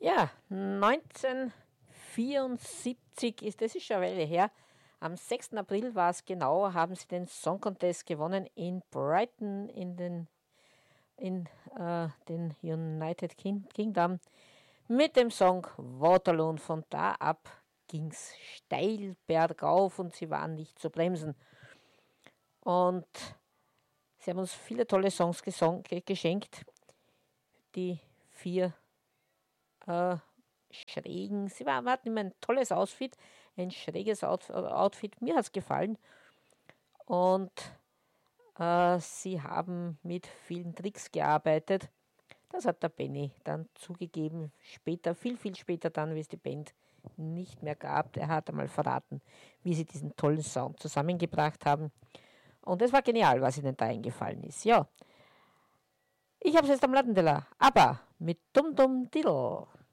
Ja, 1974 das ist schon eine Weile her. Am 6. April war es genau, haben sie den Song Contest gewonnen in Brighton in den United Kingdom mit dem Song Waterloo. Und von da ab ging es steil bergauf und sie waren nicht zu bremsen. Und sie haben uns viele tolle Songs geschenkt. Die 4 schrägen, hatten immer ein tolles Outfit, ein schräges Outfit. Mir hat es gefallen. Und sie haben mit vielen Tricks gearbeitet. Das hat der Benny dann zugegeben, später, viel, viel später dann, wie es die Band nicht mehr gab. Er hat einmal verraten, wie sie diesen tollen Sound zusammengebracht haben. Und es war genial, was ihnen da eingefallen ist. Ja, ich habe es jetzt am Lattenteller, aber mit Dum Dum Diddle.